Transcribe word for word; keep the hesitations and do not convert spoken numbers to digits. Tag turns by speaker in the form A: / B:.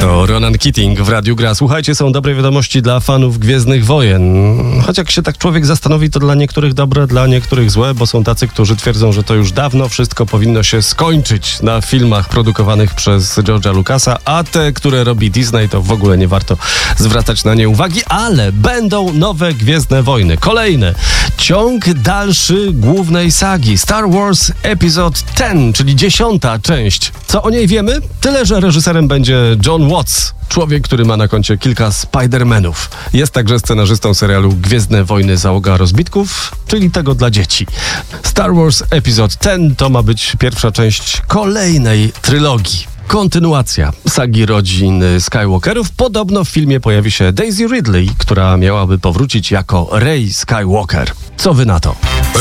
A: To Ronan Keating w Radiu Gra. Słuchajcie, są dobre wiadomości dla fanów Gwiezdnych Wojen. Choć jak się tak człowiek zastanowi, to dla niektórych dobre, dla niektórych złe, bo są tacy, którzy twierdzą, że to już dawno wszystko powinno się skończyć na filmach produkowanych przez George'a Lucasa, a te, które robi Disney, to w ogóle nie warto zwracać na nie uwagi, ale będą nowe Gwiezdne Wojny. Kolejne. Ciąg dalszy głównej sagi. Star Wars Episode dziesięć, czyli dziesiąta część. Co o niej wiemy? Tyle, że reżyserem będzie Jon Watts, człowiek, który ma na koncie kilka Spider-Manów. Jest także scenarzystą serialu Gwiezdne Wojny Załoga Rozbitków, czyli tego dla dzieci. Star Wars Episode dziesięć to ma być pierwsza część kolejnej trylogii. Kontynuacja sagi rodziny Skywalkerów. Podobno w filmie pojawi się Daisy Ridley, która miałaby powrócić jako Rey Skywalker. Co wy na to?